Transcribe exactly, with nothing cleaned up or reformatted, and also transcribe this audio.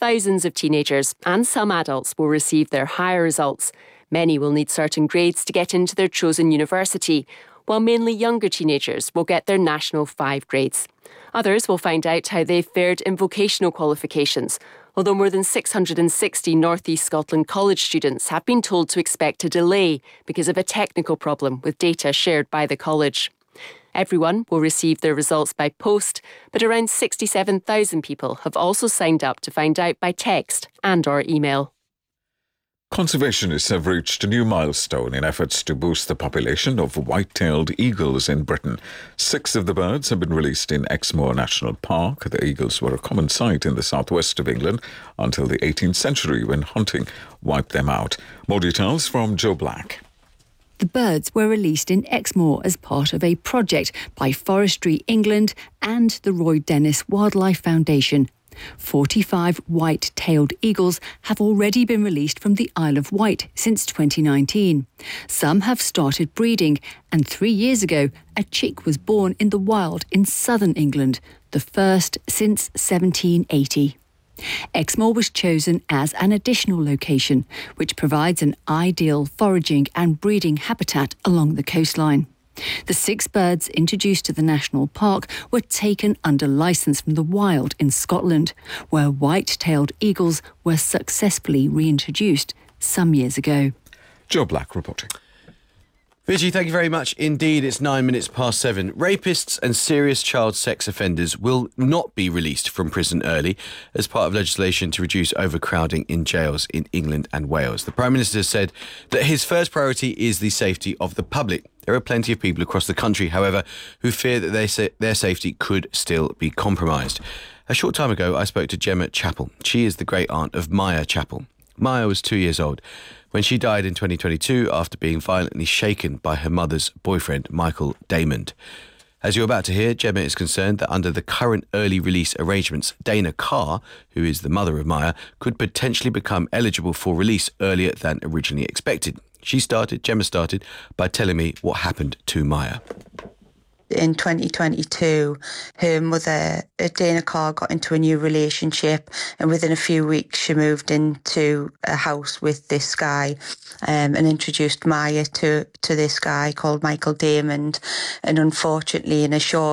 thousands of teenagers and some adults will receive their higher results. Many will need certain grades to get into their chosen university, while mainly younger teenagers will get their national five grades. Others will find out how they've fared in vocational qualifications, although more than six hundred sixty North East Scotland college students have been told to expect a delay because of a technical problem with data shared by the college. Everyone will receive their results by post, but around sixty-seven thousand people have also signed up to find out by text and or email. Conservationists have reached a new milestone in efforts to boost the population of white-tailed eagles in Britain. Six of the birds have been released in Exmoor National Park. The eagles were a common sight in the southwest of England until the eighteenth century, when hunting wiped them out. More details from Joe Black. The birds were released in Exmoor as part of a project by Forestry England and the Roy Dennis Wildlife Foundation. forty-five white-tailed eagles have already been released from the Isle of Wight since twenty nineteen. Some have started breeding, and three years ago, a chick was born in the wild in southern England, the first since seventeen eighty. Exmoor was chosen as an additional location, which provides an ideal foraging and breeding habitat along the coastline. The six birds introduced to the national park were taken under licence from the wild in Scotland, where white-tailed eagles were successfully reintroduced some years ago. Joe Black reporting. Vigi, thank you very much indeed. It's nine minutes past seven. Rapists and serious child sex offenders will not be released from prison early as part of legislation to reduce overcrowding in jails in England and Wales. The Prime Minister said that his first priority is the safety of the public. There are plenty of people across the country, however, who fear that they sa- their safety could still be compromised. A short time ago, I spoke to Gemma Chappell. She is the great-aunt of Maya Chappell. Maya was two years old when she died in twenty twenty-two after being violently shaken by her mother's boyfriend, Michael Damond. As you're about to hear, Gemma is concerned that under the current early release arrangements, Dana Carr, who is the mother of Maya, could potentially become eligible for release earlier than originally expected. She started, Gemma started, by telling me what happened to Maya. In twenty twenty-two, her mother, Dana Carr, got into a new relationship, and within a few weeks she moved into a house with this guy um, and introduced Maya to, to this guy called Michael Damond. And unfortunately, in a short